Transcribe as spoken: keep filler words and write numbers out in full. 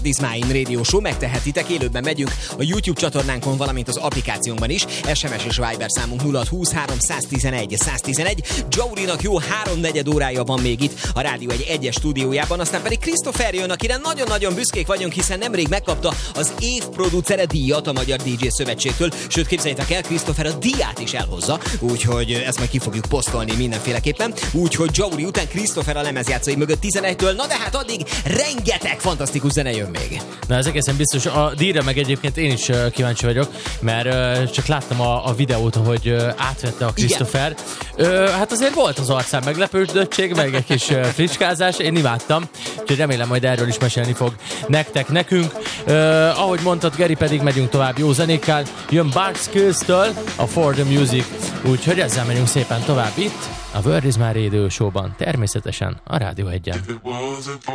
This My Radio Show, megtehetitek, élőben megyünk a YouTube csatornánkon, valamint az applikációnkban is. es em es és Viber számunk nulla húsz három tizenegy száz tizenegy. Jourinak jó háromnegyed órája van még itt a Rádió egy egyes stúdiójában, aztán pedig Christopher jön, akire nagyon-nagyon büszkék vagyunk, hiszen nemrég megkapta az év producere díjat a Magyar dé dzsé Szövetségtől, sőt képzeljétek el, Christopher a díját is elhozza, úgyhogy ezt majd ki fogjuk posztolni mindenféleképpen, úgyhogy Jouri után Christopher a lemezjátszói mögött tizenegytől, na de hát addig rengeteg fantasztikus zene jön még. Na ez egészen biztos, a díjra meg egyébként én is uh, kíváncsi vagyok, mert uh, csak láttam a, a videót, hogy uh, átvette a Christopher. Uh, hát azért volt az arcán meglepődöttség, meg egy kis uh, fricskázás, én imádtam, úgyhogy remélem majd erről is mesélni fog nektek, nekünk. Uh, ahogy mondtad, Geri, pedig megyünk tovább jó zenékkel, jön Bart Skills-től a For The Music, úgyhogy ezzel megyünk szépen tovább itt, a World Is My Radio Show-ban, természetesen a Rádió egyen.